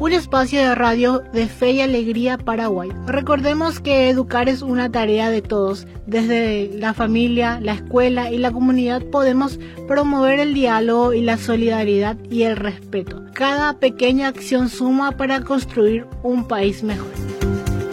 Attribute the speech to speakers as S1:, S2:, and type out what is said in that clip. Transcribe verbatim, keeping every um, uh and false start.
S1: un espacio de radio de Fe y Alegría Paraguay. Recordemos que educar es una tarea de todos. Desde la familia, la escuela y la comunidad podemos promover el diálogo y la solidaridad y el respeto. Cada pequeña acción suma para construir un país mejor.